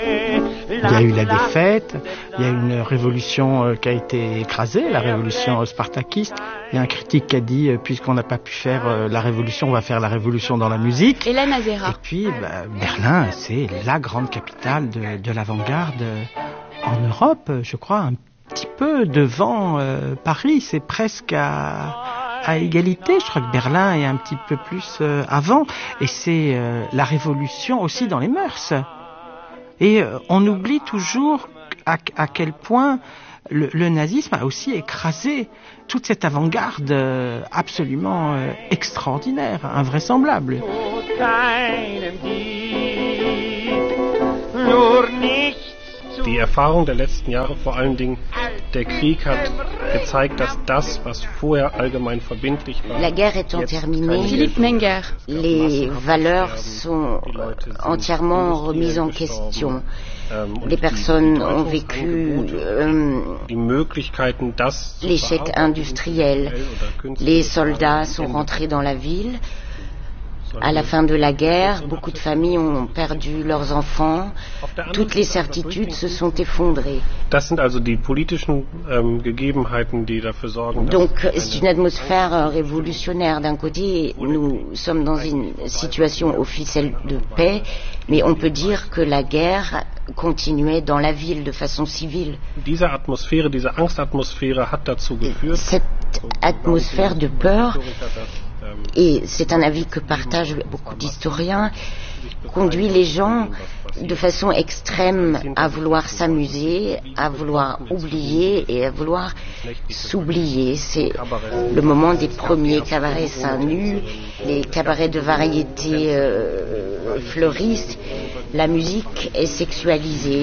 Il y a eu la défaite, il y a une révolution qui a été écrasée, la révolution spartakiste. Il y a un critique qui a dit, puisqu'on n'a pas pu faire la révolution, on va faire la révolution dans la musique. Hélène Azera. Et puis, Berlin, c'est la grande capitale de l'avant-garde en Europe, je crois, un petit peu devant Paris. C'est presque à égalité. Je crois que Berlin est un petit peu plus avant. Et c'est la révolution aussi dans les mœurs. Et on oublie toujours à quel point le nazisme a aussi écrasé toute cette avant-garde absolument extraordinaire, invraisemblable. Die Erfahrung der letzten Jahre, vor allen Dingen der Krieg, hat gezeigt, dass das, was vorher allgemein verbindlich war, la guerre étant terminée, Philippe Menger. Les valeurs sont entièrement remises en question. Les personnes ont vécu l'échec industriel. Les soldats sont rentrés dans la ville. À la fin de la guerre, beaucoup de familles ont perdu leurs enfants. Toutes les certitudes se sont effondrées. Donc, c'est une atmosphère révolutionnaire. D'un côté, nous sommes dans une situation officielle de paix, mais on peut dire que la guerre continuait dans la ville de façon civile. Cette atmosphère de peur, et c'est un avis que partagent beaucoup d'historiens, conduit les gens de façon extrême à vouloir s'amuser, à vouloir oublier et à vouloir s'oublier. C'est le moment des premiers cabarets seins nus, les cabarets de variété fleurissent, la musique est sexualisée.